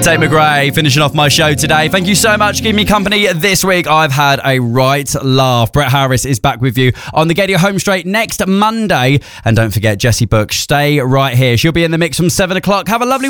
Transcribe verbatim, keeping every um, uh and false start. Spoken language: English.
Tate McRae finishing off my show today. Thank you so much for keeping me company this week. I've had a right laugh. Brett Harris is back with you on the Get Your Home Straight next Monday. And don't forget, Jessie Book, stay right here. She'll be in the mix from seven o'clock. Have a lovely